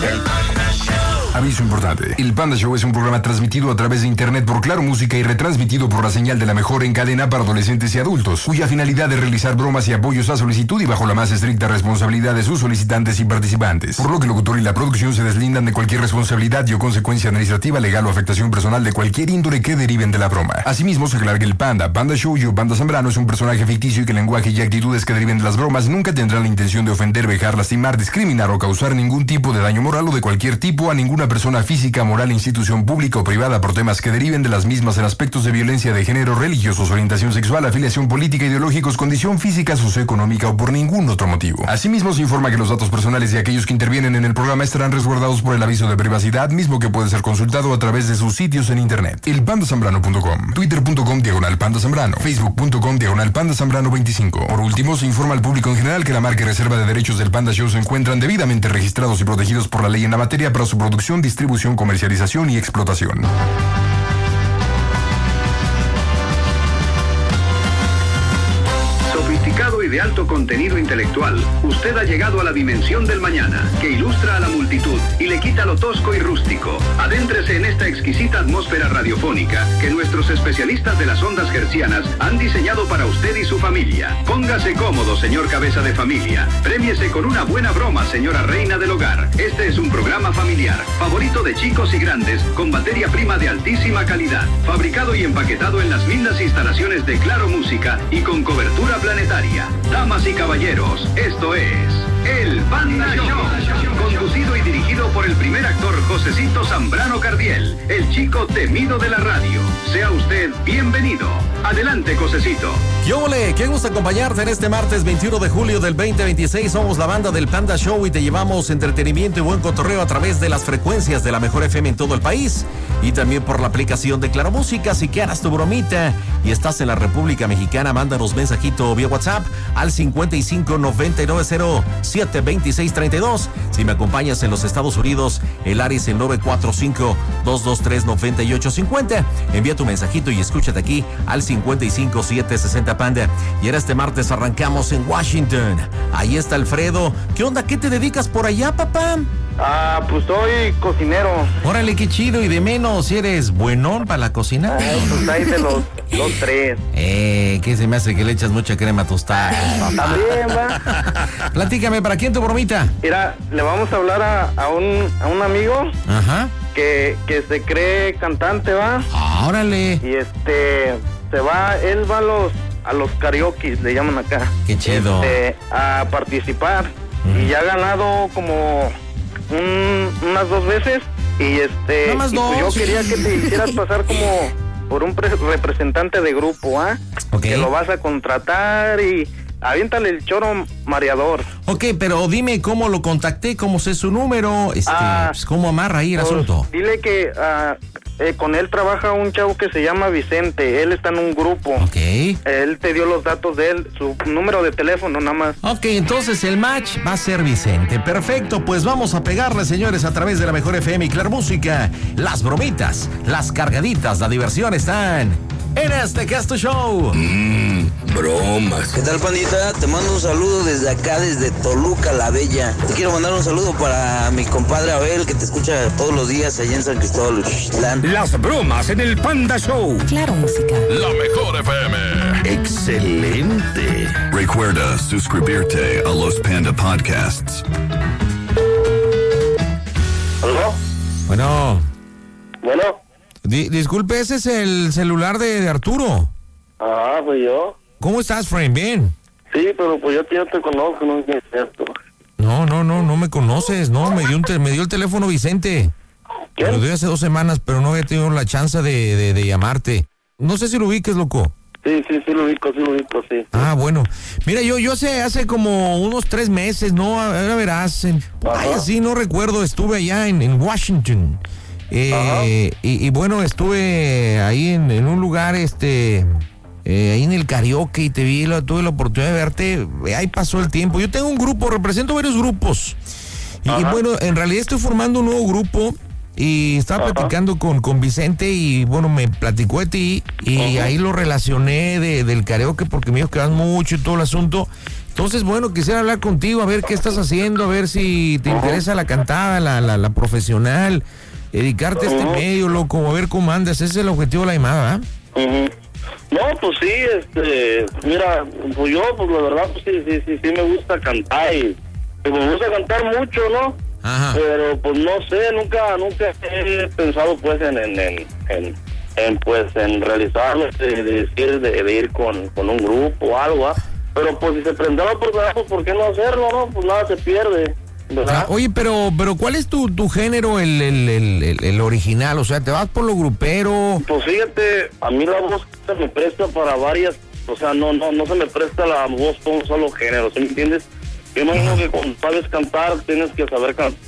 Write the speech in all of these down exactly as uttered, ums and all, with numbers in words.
El Panda Show. Aviso importante. El Panda Show es un programa transmitido a través de internet por Claro Música y retransmitido por la señal de la mejor en cadena para adolescentes y adultos, cuya finalidad es realizar bromas y apoyos a solicitud y bajo la más estricta responsabilidad de sus solicitantes y participantes. Por lo que el locutor y la producción se deslindan de cualquier responsabilidad y o consecuencia administrativa, legal o afectación personal de cualquier índole que deriven de la broma. Asimismo, se aclara que el Panda, Panda Show y Panda Zambrano es un personaje ficticio y que el lenguaje y actitudes que deriven de las bromas nunca tendrán la intención de ofender, vejar, lastimar, discriminar o causar ningún tipo de daño moral o de cualquier tipo a ninguna persona física, moral, institución pública o privada por temas que deriven de las mismas en aspectos de violencia de género, religiosos, orientación sexual, afiliación política, ideológicos, condición física, socioeconómica o por ningún otro motivo. Asimismo, se informa que los datos personales de aquellos que intervienen en el programa estarán resguardados por el aviso de privacidad, mismo que puede ser consultado a través de sus sitios en internet. El panda zambrano punto com, twitter punto com diagonal panda zambrano, facebook punto com diagonal panda zambrano veinticinco. Por último, se informa al público en general que la marca y reserva de derechos del Panda Show se encuentran debidamente registrados y protegidos por la ley en la materia para su producción, distribución, comercialización y explotación. Sofisticado y de alto contenido intelectual, usted ha llegado a la dimensión del mañana, que ilustra a la multitud y le quita lo tosco y rústico. Adéntrese en esta exquisita atmósfera radiofónica que nuestros especialistas de las ondas hertzianas han diseñado para usted y su familia. Póngase cómodo, señor cabeza de familia. Prémiese con una buena broma, señora reina del hogar. Este es un programa familiar, favorito de chicos y grandes, con materia prima de altísima calidad, fabricado y empaquetado en las lindas instalaciones de Claro Música y con cobertura planetaria. Damas y caballeros, esto es El Panda Show, conducido y dirigido por el primer actor Josecito Zambrano Cardiel, el chico temido de la radio. Sea usted bienvenido. Adelante, Josecito. ¡Qué ole! ¡Qué gusto acompañarte en este martes veintiuno de julio del veinte veintiséis! Somos la banda del Panda Show y te llevamos entretenimiento y buen cotorreo a través de las frecuencias de la mejor F M en todo el país y también por la aplicación de Claro Música. Si quieras tu bromita y estás en la República Mexicana, mándanos mensajito vía WhatsApp al cincuenta y cinco noventa y nueve cero siete veintiséis treinta y dos. Si me acompañas en los Estados Unidos, el área es el nueve cuatro cinco dos dos tres nueve ocho cinco cero. Envía tu mensajito y escúchate aquí al cincuenta y cinco siete sesenta Panda. Y ahora este martes arrancamos en Washington. Ahí está Alfredo. ¿Qué onda? ¿Qué te dedicas por allá, papá? Ah, pues soy cocinero. Órale, qué chido. Y de menos, ¿eres buenón para la cocina? Ah, pues ahí de los, los tres. Eh, ¿qué se me hace que le echas mucha crema a tus tacos, papá? También, va. Platícame, ¿para quién tu bromita? Mira, le vamos a hablar a, a, un, a un amigo. Ajá. Que, que se cree cantante, va. Ah, órale. Y este, se va, él va a los, a los karaoke, le llaman acá. Qué chido. Este, a participar. Uh-huh. Y ya ha ganado como un, unas dos veces. Y este, Nada más y dos. Pues yo quería que te hicieras pasar como por un pre- representante de grupo, ¿ah? Okay. Que lo vas a contratar y aviéntale el choro mareador. Ok, pero dime cómo lo contacté, cómo sé su número, este, Ah, pues, cómo amarra ahí el pues, asunto. Dile que uh, eh, con él trabaja un chavo que se llama Vicente, él está en un grupo. Ok. Él te dio los datos de él, su número de teléfono nada más. Ok, entonces el match va a ser Vicente. Perfecto, pues vamos a pegarle, señores, a través de la mejor F M y Claro Música. Las bromitas, las cargaditas, la diversión están en este que es tu show. Mmm, bromas. ¿Qué tal, pandita? Te mando un saludo desde acá, desde Toluca, la Bella. Te quiero mandar un saludo para mi compadre Abel, que te escucha todos los días allá en San Cristóbal, Uxtlán. Las bromas en el Panda Show. Claro Música. La mejor F M. Excelente. Recuerda suscribirte a los Panda Podcasts. ¿Aló? Bueno. Bueno. Di- disculpe, ese es el celular de, de Arturo. Ah, pues yo. ¿Cómo estás, friend? ¿Bien? Sí, pero pues yo te, yo te conozco, no es cierto. No, no, no, no me conoces, no, me dio, un te- me dio el teléfono Vicente. ¿Quién? Me lo dio hace dos semanas, pero no había tenido la chance de, de, de llamarte. No sé si lo ubiques, loco. Sí, sí, sí lo ubico, sí lo ubico, sí. Ah, bueno. Mira, yo yo hace hace como unos tres meses, ¿no? Ahora verás, en, ay, así no recuerdo, estuve allá en, en Washington. Eh, y, y bueno, estuve ahí en, en un lugar, este, eh, ahí en el karaoke y te vi, la, tuve la oportunidad de verte. Ahí pasó el tiempo. Yo tengo un grupo, represento varios grupos. Y, y bueno, en realidad estoy formando un nuevo grupo. Y estaba Ajá. platicando con, con Vicente y bueno, me platicó de ti y Ajá. ahí lo relacioné de, del karaoke porque me dijo que vas mucho y todo el asunto. Entonces, bueno, quisiera hablar contigo, a ver qué estás haciendo, a ver si te interesa la cantada, la, la, la profesional, dedicarte uh-huh. a este medio, loco, a ver cómo andas. Ese es el objetivo de la llamada, ¿eh? Uh-huh. No, pues sí, este, mira, pues yo, pues la verdad, pues sí, sí, sí, sí me gusta cantar y, y me gusta cantar mucho, ¿no? Ajá. Pero pues no sé, nunca, nunca he pensado pues en, en, en, en, en pues en realizarlo, de, de decir, de, de ir con, con un grupo o algo, ¿eh? Pero pues si se prende la oportunidad, pues ¿por qué no hacerlo, no? Pues nada se pierde, ¿verdad? Ah, oye, pero, pero ¿cuál es tu, tu género, el, el, el, el, el original? O sea, ¿te vas por lo grupero? Pues fíjate, a mí la voz se me presta para varias, o sea, no, no, no se me presta la voz para un solo género, ¿sí me entiendes? Yo imagino Ajá. que cuando sabes cantar, tienes que saber cantar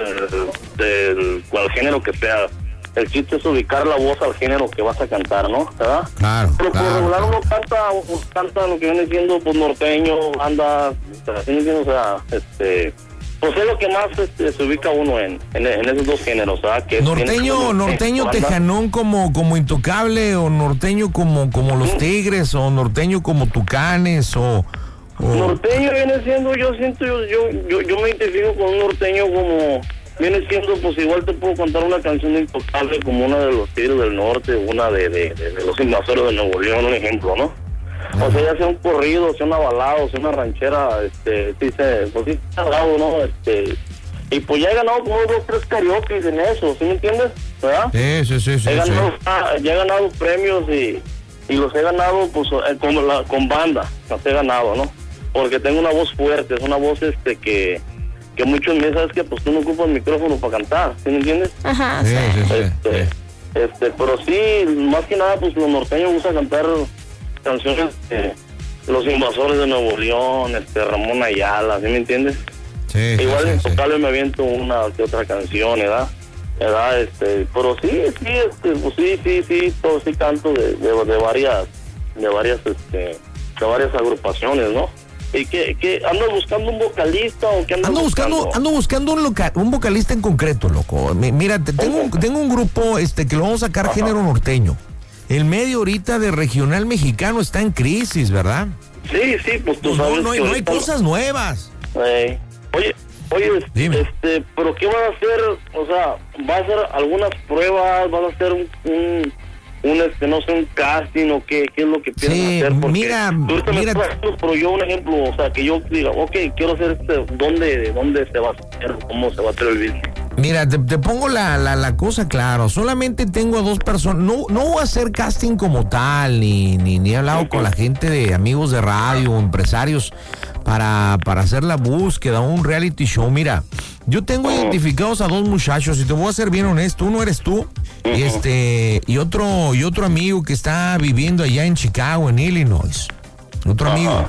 del cual género que sea. El chiste es ubicar la voz al género que vas a cantar, ¿no? ¿Verdad? Claro. Pero por claro, regular claro. uno canta, uno canta lo que viene siendo pues norteño, banda, ¿sí? O sea, este, pues es lo que más este, se ubica uno en, en, en esos dos géneros, ¿verdad? Que norteño, como, norteño eh, tejanón como, como Intocable, o norteño como, como Los Tigres, o norteño como Tucanes, o... o... Norteño viene siendo, yo siento, yo, yo, yo, yo me identifico con un norteño como... Viene siendo, pues igual te puedo contar una canción Intocable como una de los Tigres del Norte, una de, de, de, de los Invasores de Nuevo León, un ejemplo, ¿no? O sea, ya sea un corrido, sea una balada, sea una ranchera, este, sí, se, pues sí, se ha dado, ¿no? Este, y pues ya he ganado como dos, tres karaoke en eso, ¿sí me entiendes? ¿Verdad? Sí, sí, sí, sí. He ganado, sí. ah, ya he ganado premios y, y los he ganado, pues, eh, con, la, con banda, los he ganado, ¿no? Porque tengo una voz fuerte, es una voz, este, que... que muchos me sabes que pues tú no ocupas el micrófono para cantar, ¿sí me entiendes? Ajá, sí, sí, sí, este, sí. este, pero sí, más que nada pues los norteños gusta cantar canciones de Los Invasores de Nuevo León, este Ramón Ayala, ¿sí me entiendes? Sí, igual sí, en sí, Intocable sí. me aviento una que otra canción, ¿verdad? ¿verdad? Este, pero sí, sí, este, pues sí, sí, sí, todo sí canto de, de, de varias, de varias, este, de varias agrupaciones, ¿no? ¿Y qué, qué, andas buscando un vocalista o qué andas ando buscando? buscando? Ando buscando un, loca, un vocalista en concreto, loco. Mira, te, tengo, un, tengo un grupo este que lo vamos a sacar Ajá. género norteño. El medio ahorita de regional mexicano está en crisis, ¿verdad? Sí, sí, pues tú pues sabes no, no, hay, que no hay cosas nuevas. Eh, oye, oye, Dime. este, ¿pero qué vas a hacer? O sea, ¿vas a hacer algunas pruebas? ¿Vas a hacer un... un un este no sé un casting o qué qué es lo que piensas sí, hacer? Porque mira tú mira me pero yo un ejemplo, o sea, que yo diga, ok, quiero hacer este, ¿dónde dónde se va a hacer? ¿Cómo se va a hacer el business? Mira, te, te pongo la, la, la cosa claro, solamente tengo a dos personas, no no voy a hacer casting como tal, ni ni, ni he hablado uh-huh. con la gente de amigos de radio o empresarios para, para hacer la búsqueda, un reality show. Mira, yo tengo uh-huh. identificados a dos muchachos, y te voy a ser bien honesto, uno eres tú, uh-huh. y este, y otro, y otro amigo que está viviendo allá en Chicago, en Illinois. Otro uh-huh. amigo.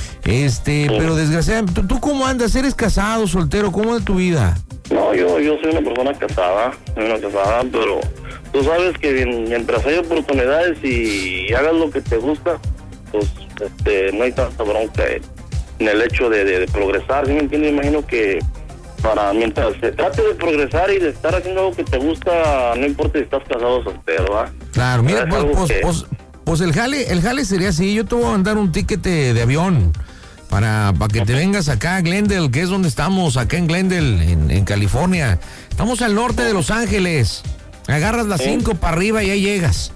Este, uh-huh. pero desgraciadamente, ¿tú, ¿tú cómo andas? ¿Eres casado, soltero? ¿Cómo es tu vida? No, yo, yo soy una persona casada, soy una casada, pero tú sabes que mientras hay oportunidades y hagas lo que te gusta, pues este, no hay tanta bronca en el hecho de, de, de progresar, ¿sí me entiendes? Imagino que para mientras se trate de progresar y de estar haciendo algo que te gusta, no importa si estás casado o soltero, ¿verdad? Claro, mira, pues, pues, que... pues, pues el jale, el jale sería así, yo te voy a mandar un ticket de avión para, para que te vengas acá a Glendale, que es donde estamos, acá en Glendale, en, en California. Estamos al norte de Los Ángeles. Agarras las cinco para arriba y ahí llegas.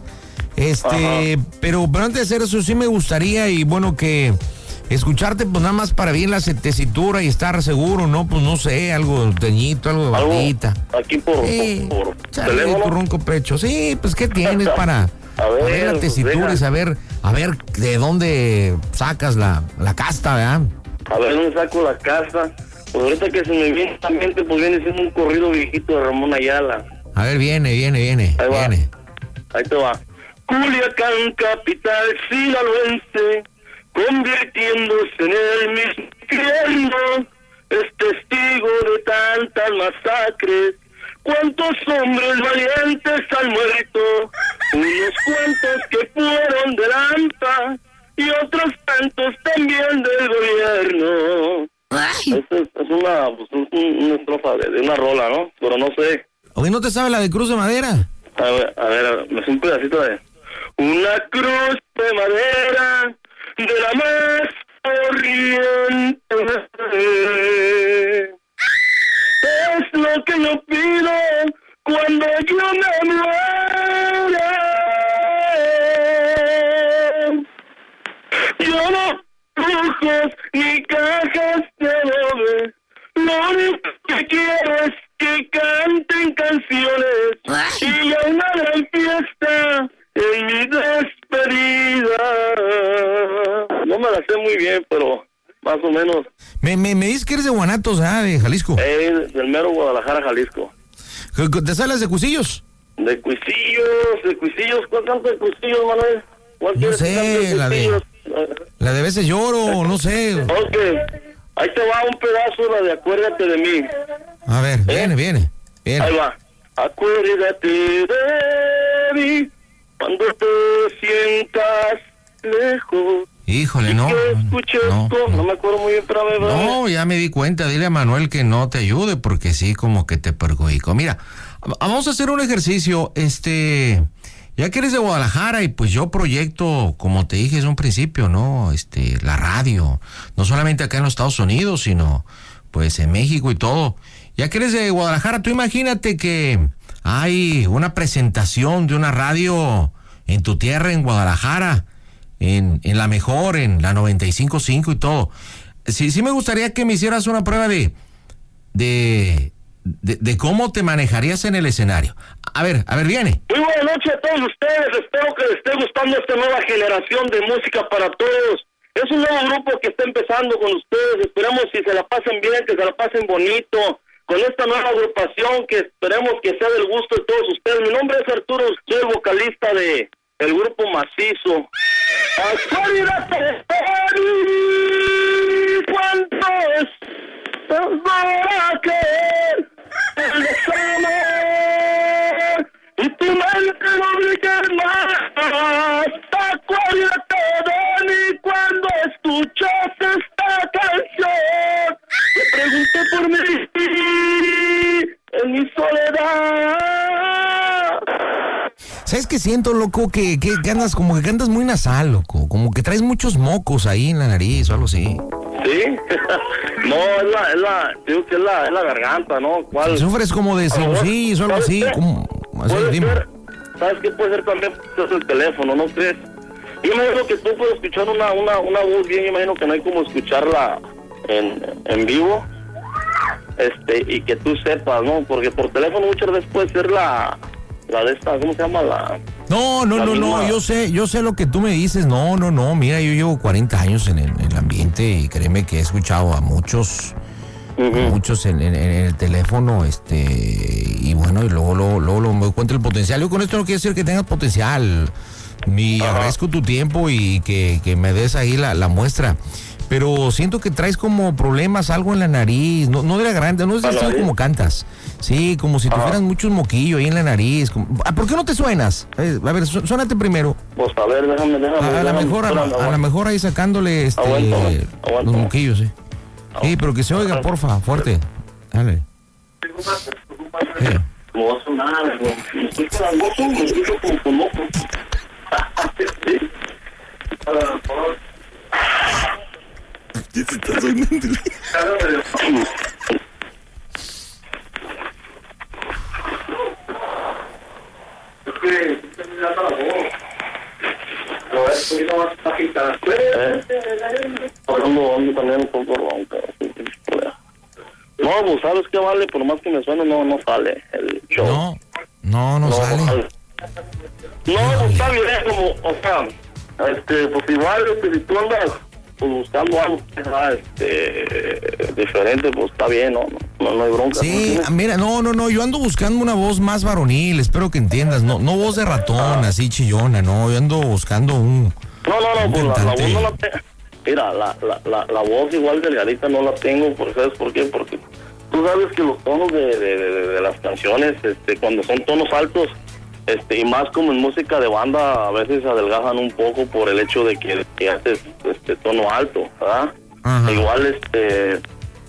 Este, pero, pero antes de hacer eso sí me gustaría, y bueno, que escucharte pues nada más para bien la tesitura y estar seguro, ¿no? Pues no sé, algo de teñito, algo de barbita. Aquí por, sí, por, por teléfono. Tu ronco pecho. Sí, pues ¿qué tienes para... A ver, a ver la tesitura pues, y saber, a ver de dónde sacas la, la casta, ¿verdad? A ver dónde saco la casta. Pues ahorita que se me viene a la mente, pues viene siendo un corrido viejito de Ramón Ayala. A ver, viene, viene, viene. Ahí va. Viene. Ahí te va. Culiacán, capital sinaloense, convirtiéndose en el mismo infierno, es testigo de tantas masacres. ¿Cuántos hombres valientes han muerto? Unos cuantos que fueron de Lampa y otros tantos también del gobierno. Esa es, es una, pues, una estrofa de, de una rola, ¿no? Pero no sé. ¿Oye, no te sabe la de Cruz de Madera? A ver, a ver, a ver, me hace un pedacito de... Una cruz de madera, de la más corriente. Es lo que yo pido cuando yo me muera. Yo no lujos ni cajas de doble. Lo único que quiero es que canten canciones y a una gran fiesta en mi despedida. No me la sé muy bien, pero más o menos. Me, me, me dices que eres de Guanatos, ¿ah? De Jalisco. Eh, del mero Guadalajara, Jalisco. ¿Te sales de Cuisillos? De Cuisillos, de Cuisillos. ¿Cuál canto de Cuisillos, Manuel? ¿Cuál No sé, la de... La de Veces Lloro, no sé. Ok, ahí te va un pedazo, la de Acuérdate de mí. A ver, ¿Eh? viene, viene, viene. Ahí va. Acuérdate de mí cuando te sientas lejos. Híjole, no. Escuches no, no. no me acuerdo muy bien, pero me va. No, ya me di cuenta. Dile a Manuel que no te ayude porque sí, como que te perjudicó. Mira, vamos a hacer un ejercicio. Este, ya que eres de Guadalajara y pues yo proyecto, como te dije, es un principio, ¿no? Este, la radio, no solamente acá en los Estados Unidos, sino pues en México y todo. Ya que eres de Guadalajara, tú imagínate que hay una presentación de una radio en tu tierra, en Guadalajara. En, en la mejor, en la noventa y cinco punto cinco y todo. Sí, sí me gustaría que me hicieras una prueba de, de, de, de cómo te manejarías en el escenario. A ver, a ver, viene. Muy buenas noches a todos ustedes. Espero que les esté gustando esta nueva generación de música para todos. Es un nuevo grupo que está empezando con ustedes. Esperamos si se la pasen bien, que se la pasen bonito. Con esta nueva agrupación que esperemos que sea del gusto de todos ustedes. Mi nombre es Arturo, soy el vocalista de el grupo Macizo. Acuérdate de mí cuánto es para que el desamor y tu mente no brille más. Acuérdate de mí cuando escuchas esta canción. Te pregunté por mí en mi soledad. ¿Sabes qué siento, loco? Que, que, que andas como que andas muy nasal, loco. Como que traes muchos mocos ahí en la nariz o algo así. ¿Sí? No, es la, es la, digo que es la, es la garganta, ¿no? ¿Cuál? ¿Sufres como de sinusitis o algo así? Como, así puede dime. ser, ¿sabes qué puede ser también? Es el teléfono, ¿no crees? Yo imagino que tú puedes escuchar una, una, una voz bien, yo imagino que no hay como escucharla en, en vivo. Este, y que tú sepas, ¿no? Porque por teléfono muchas veces puede ser la... La de esta, ¿cómo se llama? La... No, no, no, misma... no, yo sé, yo sé lo que tú me dices. No, no, no, mira, yo llevo cuarenta años en el, en el ambiente y créeme que he escuchado a muchos, uh-huh. a muchos en, en, en el teléfono, este, y bueno, y luego, luego, luego, luego me doy cuenta del potencial. Yo con esto no quiero decir que tengas potencial. Mi, uh-huh. agradezco tu tiempo y que, que me des ahí la, la muestra. Pero siento que traes como problemas, algo en la nariz, no, no de la garganta, no es así como cantas. Sí, como si tuvieras muchos moquillos ahí en la nariz. Como, ¿por qué no te suenas? Eh, a ver, su, suénate primero. Pues a ver, déjame, déjame. A, a la mejor, a, a la mejor ahí sacándole este, aguanta, aguanta. los moquillos, sí. Aguanta. Sí, pero que se oiga, porfa, fuerte. Dale. Eh. No va a sonar, me estoy quedando me estoy como con moco. Sí. Por favor. Ya te estás oyendo. Es que estoy mirando la voz. Lo es un poquito más bajita. Hablando ando también un poco ronca. No, pues sabes qué vale, por más que me suene, no, no sale el show. No, no, no, no sale. No, sale. No, pues está bien, como, o sea, este, pues igual, este, si tú andas pues buscando algo este, diferente, pues está bien, ¿no? No, no hay bronca. Sí, ¿no? Mira, no, no, no, yo ando buscando una voz más varonil, espero que entiendas, no, no voz de ratón, así chillona, no, yo ando buscando un... No, no, no, pues la, la voz no la tengo, mira, la, la, la, la voz igual delgadita no la tengo, porque ¿sabes por qué? Porque tú sabes que los tonos de, de, de, de las canciones, este, cuando son tonos altos, este, y más como en música de banda, a veces adelgazan un poco por el hecho de que, que haces este tono alto, ¿verdad? Ajá. Igual, este,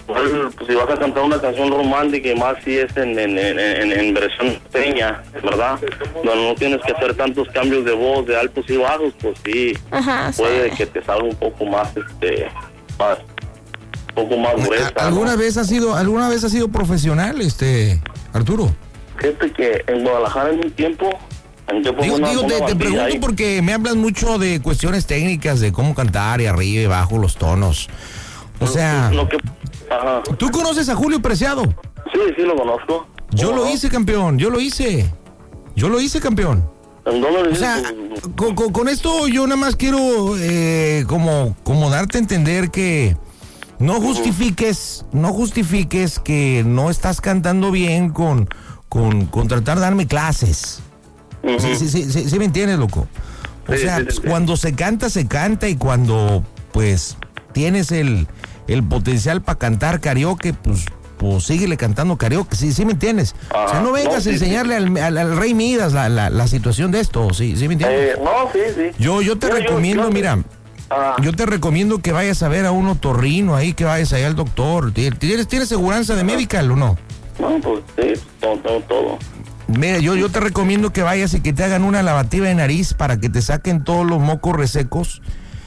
Pues, pues si vas a cantar una canción romántica y más si es en, en, en, en, en versión pequeña, ¿verdad? No, no tienes que hacer tantos cambios de voz, de altos y bajos, pues sí, Ajá, puede sí. que te salga un poco más, este, más, un poco más gruesa. ¿Alguna ¿no? vez ha sido, alguna vez ha sido profesional, este, Arturo? Fíjate que en Guadalajara en un tiempo... Digo, una, digo una te, te pregunto ahí. Porque me hablas mucho de cuestiones técnicas, de cómo cantar y arriba y abajo los tonos. O sea, lo que, ajá. ¿tú conoces a Julio Preciado? Sí, sí lo conozco. Yo lo hice, campeón, yo lo hice. Yo lo hice, campeón. ¿En dónde lo o sea, con, con, con esto yo nada más quiero eh, como, como darte a entender que no justifiques, no justifiques que no estás cantando bien con, con, con tratar de darme clases. Uh-huh. Sí, sí, sí, sí, sí me entiendes, loco. O sí, sea, sí, sí, sí. cuando se canta, se canta, y cuando, pues, tienes el, el potencial para cantar karaoke, pues, pues síguele cantando karaoke, sí, sí me entiendes. Ajá. O sea, no vengas no, sí, a enseñarle sí. al, al, al Rey Midas la, la, la situación de esto, sí, sí me entiendes. Eh, no, sí, sí. Yo, yo te yo, recomiendo, yo, yo, mira, ah. yo te recomiendo que vayas a ver a un otorrino ahí, que vayas allá al doctor. ¿Tienes, tienes seguranza de medical o no? No, pues sí, todo, todo, todo. Mira, yo, yo te recomiendo que vayas y que te hagan una lavativa de nariz para que te saquen todos los mocos resecos.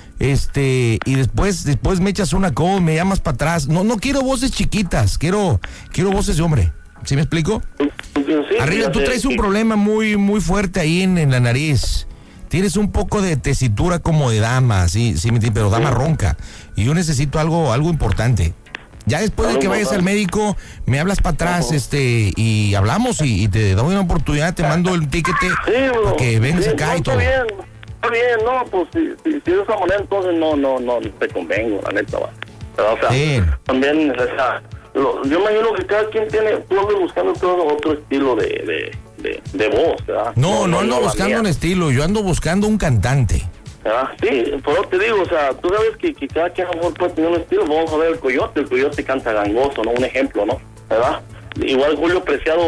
Este, y después, después me echas una call, me llamas para atrás. No, no quiero voces chiquitas, quiero, quiero voces de hombre. ¿Sí me explico? Sí, Arriba, tú traes un problema muy, muy fuerte ahí en, en la nariz. Tienes un poco de tesitura como de dama, sí, sí, pero dama ronca. Y yo necesito algo, algo importante. Ya después de que vayas al médico, me hablas para atrás, este, y hablamos y, y te doy una oportunidad, te mando el tiquete sí, para que vengas sí, acá no, y todo. Está bien, está bien, no, pues si, si, si de esa manera entonces no, no, no te convengo, la neta, va. Pero, o sea, sí. también, o sea, lo, yo me imagino que cada quien tiene, tú andas buscando todo otro estilo de, de, de, de voz, ¿verdad? No, no, no ando no buscando un estilo, yo ando buscando un cantante. ¿Ah? Sí, por eso te digo, o sea, tú sabes que, que cada quien a lo mejor puede tener un estilo. Vamos a ver el Coyote, el Coyote canta gangoso, ¿no? Un ejemplo, ¿no? ¿Verdad? Igual Julio Preciado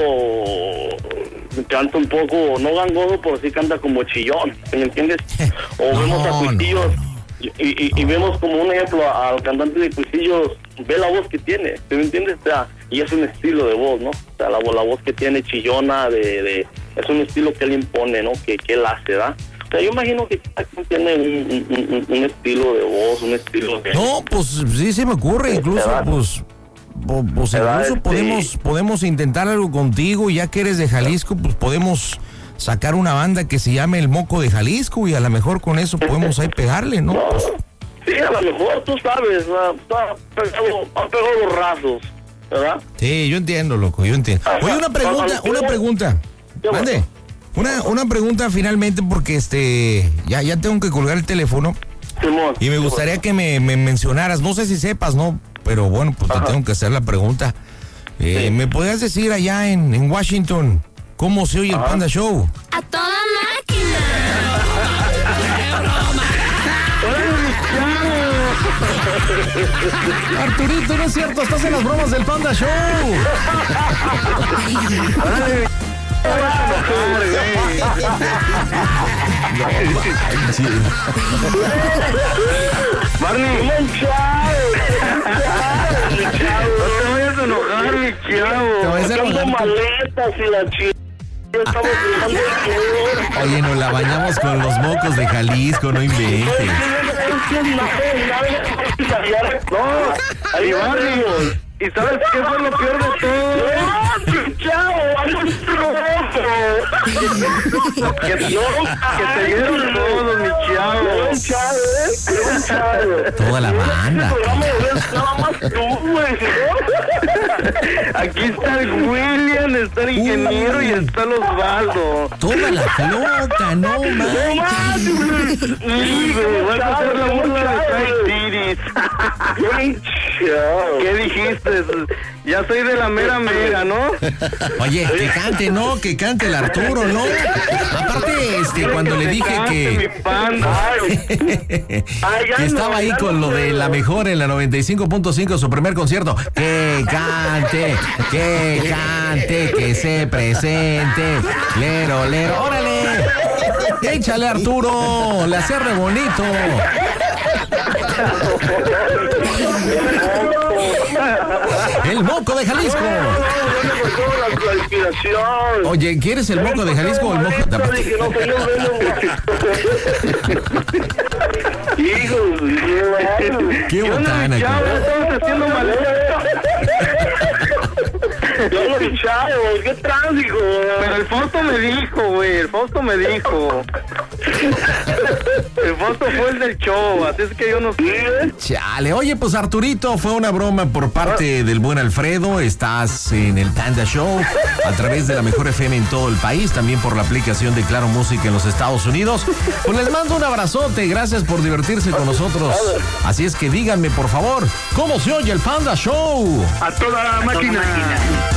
canta un poco, no gangoso, pero sí canta como chillón, ¿me entiendes? O no, vemos a Cuisillos no, no. Y, y, y vemos como un ejemplo al cantante de Cuisillos, ve la voz que tiene, ¿me entiendes? O sea, y es un estilo de voz, ¿no? O sea, la, la voz que tiene chillona, de, de es un estilo que él impone, ¿no? Que, que él hace, ¿verdad? O sea, yo imagino que cada quien tiene un, un, un estilo de voz, un estilo de... No, pues sí se me ocurre, incluso, pues, pues incluso podemos, podemos intentar algo contigo, ya que eres de Jalisco, pues podemos sacar una banda que se llame El Moco de Jalisco, y a lo mejor con eso podemos ahí pegarle, ¿no? no sí, a lo mejor, tú sabes, ha pegado, ha pegado los rasos, ¿verdad? Sí, yo entiendo, loco, yo entiendo. Oye, una pregunta, una pregunta, mande. Una, una pregunta finalmente, porque este ya, ya tengo que colgar el teléfono. Simón, y me gustaría Simón. que me, me mencionaras, no sé si sepas, ¿no? Pero bueno, pues Ajá. te tengo que hacer la pregunta. Eh, sí. ¿Me podrías decir allá en, en Washington cómo se oye Ajá. el Panda Show? ¡A toda máquina! Arturito, no es cierto, estás en las bromas del Panda Show. Barney, mi chavo, mi chavo, no te vayas a enojar, mi chavo. Te vayas a enojar. Maletas y la chica. Estamos filmando el Oye, nos la bañamos con los mocos de Jalisco, no inventes. No, ahí Barney. ¿Y sabes qué fue lo peor de todo? ¡No, chavo! que, que te dieron todos, mi chavo. Toda la banda. Aquí está el William, está el ingeniero uh, y está el Osvaldo. Toda la flota, no manches. Vas a hacer la burla de Ty Tiris. ¿Qué dijiste? Ya soy de la mera mera, ¿no? Oye, que cante, ¿no? Que cante el Arturo, ¿no? Aparte, este, cuando le dije que... que estaba ahí con lo de la mejor en la noventa y cinco punto cinco, su primer concierto. Que cante, que cante, que se presente. Lero, lero, órale. Échale, Arturo, le hace re bonito. El moco de Jalisco. La inspiración. Oye, ¿quieres el moco de Jalisco o el moco de Dije, no, que yo vengo. Hijos, qué botana. estamos haciendo mal. Yo lo chavos, qué trágico. Pero el Fausto me dijo, güey, el Fausto me dijo. El Fausto fue el del show, así es que yo no sé. Chale, oye, pues Arturito, fue una broma por parte del buen Alfredo. Estás en el Panda Show a través de la Mejor F M en todo el país, también por la aplicación de Claro Música en los Estados Unidos. Pues les mando un abrazote, gracias por divertirse con nosotros. Así es que díganme, por favor, ¿cómo se oye el Panda Show? A toda máquina.